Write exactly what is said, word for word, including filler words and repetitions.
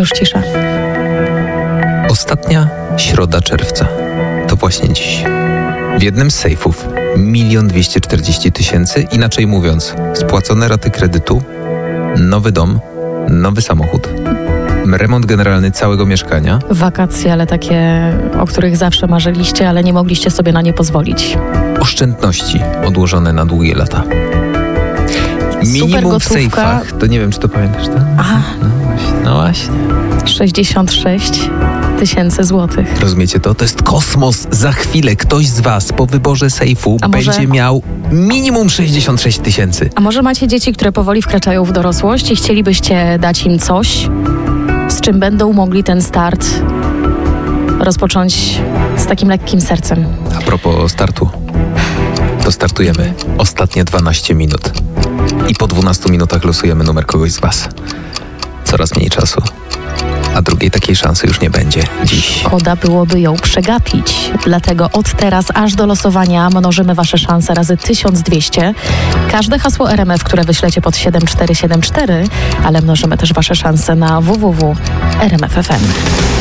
Już cisza. Ostatnia środa czerwca. To właśnie dziś. W jednym z sejfów milion dwieście czterdzieści tysięcy, inaczej mówiąc, spłacone raty kredytu, nowy dom, nowy samochód, remont generalny całego mieszkania. Wakacje, ale takie, o których zawsze marzyliście, ale nie mogliście sobie na nie pozwolić. Oszczędności odłożone na długie lata. Minimum w sejfach, to nie wiem, czy to pamiętasz, tak? Aha. No właśnie. No właśnie. sześćdziesiąt sześć tysięcy złotych. Rozumiecie to? To jest kosmos. Za chwilę ktoś z was po wyborze sejfu A może- będzie miał minimum sześćdziesiąt sześć tysięcy. A może macie dzieci, które powoli wkraczają w dorosłość i chcielibyście dać im coś, z czym będą mogli ten start rozpocząć z takim lekkim sercem? A propos startu, to startujemy ostatnie dwanaście minut. I po dwunastu minutach losujemy numer kogoś z was. Coraz mniej czasu. A drugiej takiej szansy już nie będzie dziś. Szkoda byłoby ją przegapić. Dlatego od teraz aż do losowania mnożymy wasze szanse razy tysiąc dwieście. Każde hasło R M F, które wyślecie pod siedem cztery siedem cztery, ale mnożymy też wasze szanse na w w w kropka r m f kropka f m.